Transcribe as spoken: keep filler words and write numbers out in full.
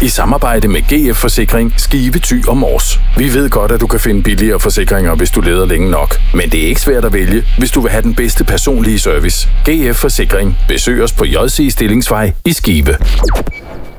I samarbejde med G F Forsikring, Skive, Thy og Mors. Vi ved godt, at du kan finde billigere forsikringer, hvis du leder længe nok. Men det er ikke svært at vælge, hvis du vil have den bedste personlige service. G F Forsikring. Besøg os på J C Stillingsvej i Skive.